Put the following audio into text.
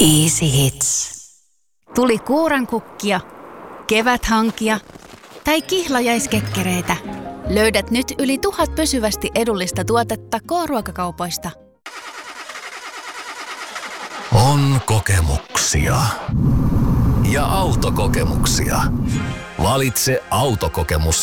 Easy Hits. Tuli kuurankukkia, keväthankia tai kihlajaiskekkereitä. Löydät nyt yli 1000 pysyvästi edullista tuotetta K-ruokakaupoista. On kokemuksia. Ja autokokemuksia. Valitse autokokemus